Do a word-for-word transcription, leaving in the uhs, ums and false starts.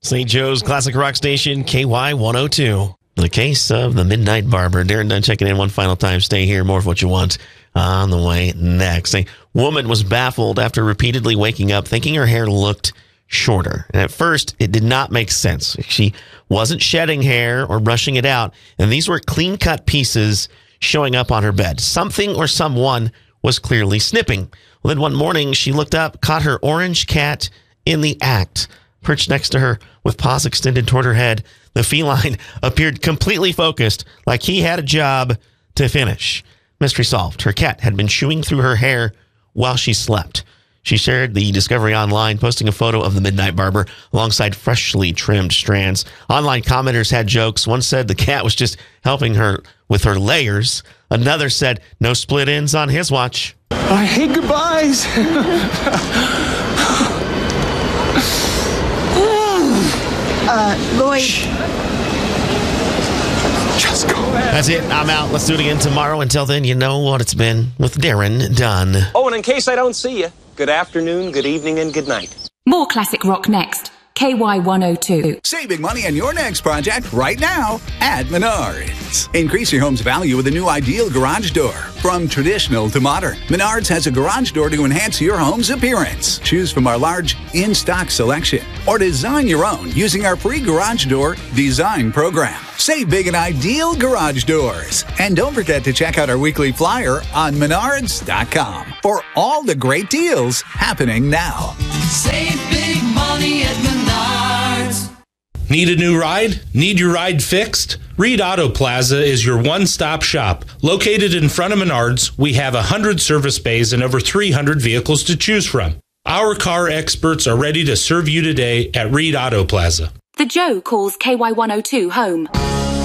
Saint Joe's Classic Rock Station, K Y one oh two. The case of the Midnight Barber. Darren Dunn checking in one final time. Stay here. More of what you want on the way next. A woman was baffled after repeatedly waking up thinking her hair looked shorter. And at first, it did not make sense. She wasn't shedding hair or brushing it out. And these were clean-cut pieces showing up on her bed. Something or someone was clearly snipping. Well, then one morning, she looked up, caught her orange cat in the act. Perched next to her with paws extended toward her head, the feline appeared completely focused, like he had a job to finish. Mystery solved. Her cat had been chewing through her hair while she slept. She shared the discovery online, posting a photo of the Midnight Barber alongside freshly trimmed strands. Online commenters had jokes. One said the cat was just helping her with her layers. Another said no split ends on his watch. I hate goodbyes. uh, Lloyd. Just go. That's it. I'm out. Let's do it again tomorrow. Until then, you know what it's been with Darren Dunn. Oh, and in case I don't see you, good afternoon, good evening, and good night. More classic rock next. K Y one oh two. Saving money on your next project right now at Menards. Increase your home's value with a new ideal garage door. From traditional to modern, Menards has a garage door to enhance your home's appearance. Choose from our large in-stock selection or design your own using our free garage door design program. Save big in ideal garage doors. And don't forget to check out our weekly flyer on menards dot com for all the great deals happening now. Save big money at Menards. Need a new ride? Need your ride fixed? Reed Auto Plaza is your one-stop shop. Located in front of Menards, we have one hundred service bays and over three hundred vehicles to choose from. Our car experts are ready to serve you today at Reed Auto Plaza. The Joe calls K Y one oh two home.